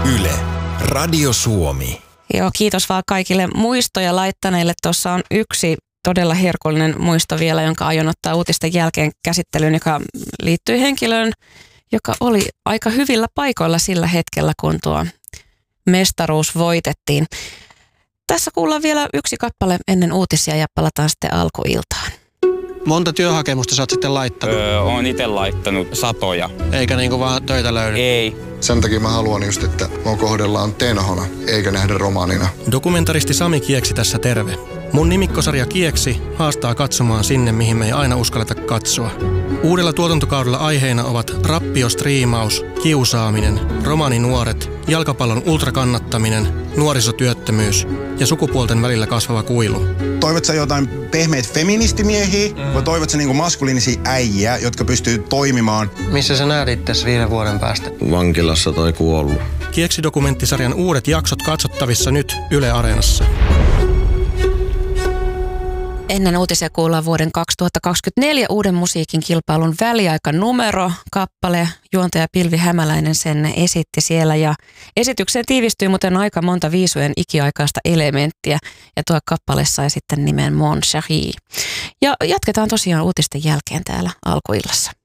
Yle, Radio Suomi. Joo, kiitos vaan kaikille muistoja laittaneille. Tuossa on yksi todella herkullinen muisto vielä, jonka aion ottaa uutisten jälkeen käsittelyyn, joka liittyy henkilöön, joka oli aika hyvillä paikoilla sillä hetkellä, kun tuo mestaruus voitettiin. Tässä kuullaan vielä yksi kappale ennen uutisia ja palataan sitten alkuiltaan. Monta työhakemusta sä oot sitten laittanut? Oon itse laittanut satoja. Eikä niinku vaan töitä löydy? Ei. Sen takia mä haluan just, että mua kohdellaan tenhona, eikä nähdä romaanina. Dokumentaristi Sami Kieksi tässä terve. Mun nimikkosarja Kieksi haastaa katsomaan sinne, mihin me ei aina uskalleta katsoa. Uudella tuotantokaudella aiheina ovat rappiostriimaus, kiusaaminen, romaninuoret, jalkapallon ultrakannattaminen, nuorisotyöttömyys ja sukupuolten välillä kasvava kuilu. Toivot sä jotain pehmeitä feministimiehiä vai toivot sä niinku maskuliinisia äijiä, jotka pystyy toimimaan? Missä sä näet itses 5 vuoden päästä? Vankilassa tai kuollut. Kieksi-dokumenttisarjan uudet jaksot katsottavissa nyt Yle Areenassa. Ennen uutisia kuullaan vuoden 2024 uuden musiikin kilpailun väliaikanumero. Kappale juontaja Pilvi Hämäläinen sen esitti siellä ja esitykseen tiivistyy muuten aika monta viisujen ikiaikaista elementtiä ja tuo kappale sai sitten nimen Mon Chéri. Ja jatketaan tosiaan uutisten jälkeen täällä alkuillassa.